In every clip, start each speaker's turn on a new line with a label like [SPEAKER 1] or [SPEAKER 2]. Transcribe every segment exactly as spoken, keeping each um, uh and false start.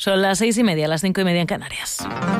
[SPEAKER 1] Son las seis y media, las cinco y media en Canarias.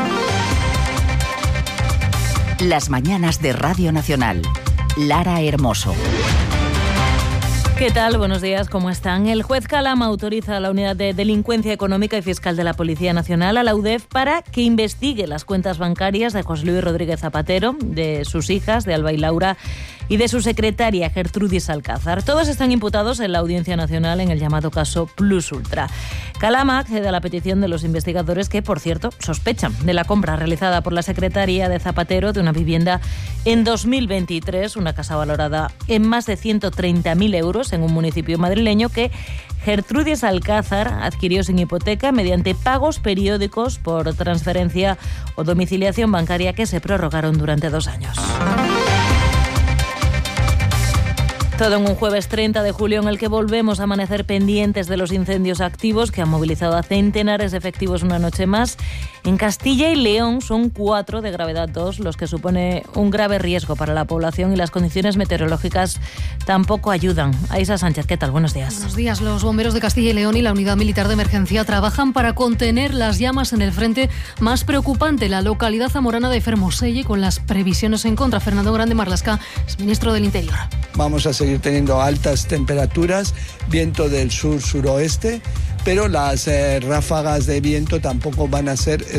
[SPEAKER 2] Las mañanas de Radio Nacional. Lara Hermoso.
[SPEAKER 1] ¿Qué tal? Buenos días, ¿cómo están? El juez Calama autoriza a la Unidad de Delincuencia Económica y Fiscal de la Policía Nacional, a la U D E F, para que investigue las cuentas bancarias de José Luis Rodríguez Zapatero, de sus hijas, de Alba y Laura, y de su secretaria, Gertrudis Alcázar. Todos están imputados en la Audiencia Nacional en el llamado caso Plus Ultra. Calama accede a la petición de los investigadores que, por cierto, sospechan de la compra realizada por la secretaria de Zapatero de una vivienda en dos mil veintitrés, una casa valorada en más de ciento treinta mil euros en un municipio madrileño que Gertrudis Alcázar adquirió sin hipoteca mediante pagos periódicos por transferencia o domiciliación bancaria que se prorrogaron durante dos años. Todo en un jueves treinta de julio en el que volvemos a amanecer pendientes de los incendios activos que han movilizado a centenares de efectivos una noche más. En Castilla y León son cuatro de gravedad dos, los que supone un grave riesgo para la población, y las condiciones meteorológicas tampoco ayudan. Aisa Sánchez, ¿qué tal? Buenos días.
[SPEAKER 3] Buenos días. Los bomberos de Castilla y León y la Unidad Militar de Emergencia trabajan para contener las llamas en el frente más preocupante, la localidad zamorana de Fermoselle, con las previsiones en contra. Fernando Grande Marlaska es ministro del Interior.
[SPEAKER 4] Vamos a seguir teniendo altas temperaturas, viento del sur-suroeste, pero las eh, ráfagas de viento tampoco van a ser